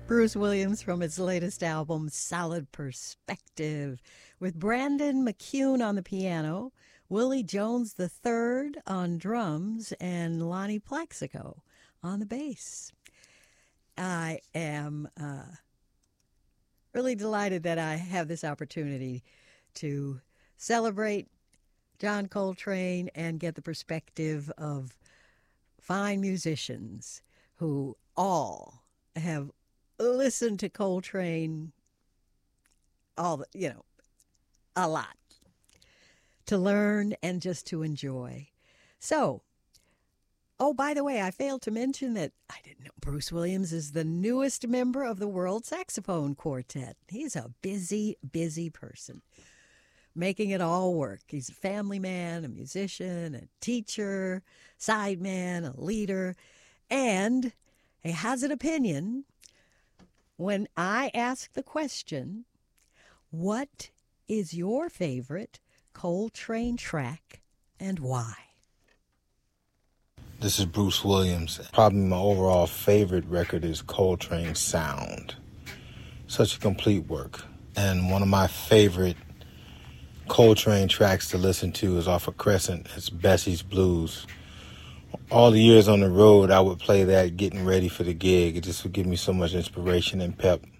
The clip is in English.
Bruce Williams from his latest album, Solid Perspective, with Brandon McCune on the piano, Willie Jones III on drums, and Lonnie Plaxico on the bass. I am really delighted that I have this opportunity to celebrate John Coltrane and get the perspective of fine musicians who all have listened to Coltrane a lot, to learn and just to enjoy. So, oh, by the way, I failed to mention that I didn't know Bruce Williams is the newest member of the World Saxophone Quartet. He's a busy, busy person, making it all work. He's a family man, a musician, a teacher, sideman, a leader, and he has an opinion. When I ask the question, what is your favorite Coltrane track and why? This is Bruce Williams. Probably my overall favorite record is Coltrane Sound. Such a complete work. And one of my favorite Coltrane tracks to listen to is off of Crescent. It's Bessie's Blues. All the years on the road, I would play that getting ready for the gig. It just would give me so much inspiration and pep.